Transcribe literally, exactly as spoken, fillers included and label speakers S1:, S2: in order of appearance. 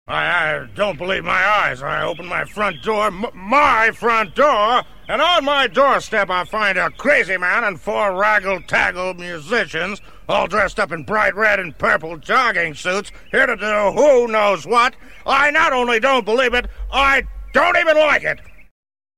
S1: I, I don't believe my eyes. I open my front door, m- my front door, and on my doorstep I find a crazy man and four raggle-taggle musicians, all dressed up in bright red and purple jogging suits, here to do who knows what. I not only don't believe it, I don't even like it.